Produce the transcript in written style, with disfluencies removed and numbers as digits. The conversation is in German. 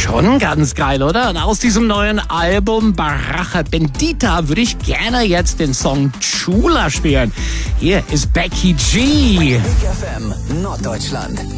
Schon ganz geil, oder? Und aus diesem neuen Album Baraja Bendita würde ich gerne jetzt den Song Chula spielen. Hier ist Becky G. Big FM Norddeutschland.